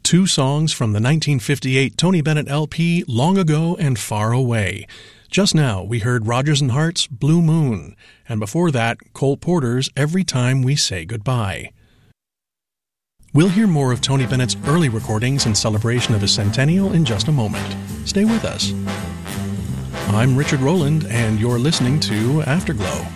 Two songs from the 1958 Tony Bennett LP, Long Ago and Far Away. Just now, we heard Rodgers and Hart's Blue Moon, and before that, Cole Porter's Every Time We Say Goodbye. We'll hear more of Tony Bennett's early recordings in celebration of his centennial in just a moment. Stay with us. I'm Richard Rowland, and you're listening to Afterglow.